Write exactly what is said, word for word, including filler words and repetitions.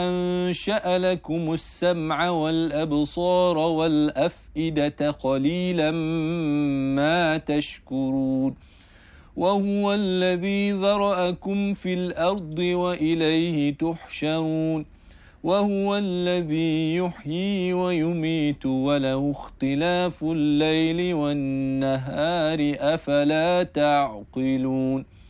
أنشأ لكم السمع والأبصار والأفئدة قليلا ما تشكرون وهو الذي ذرأكم في الأرض وإليه تحشرون وهو الذي يحيي ويميت وله اختلاف الليل والنهار أفلا تعقلون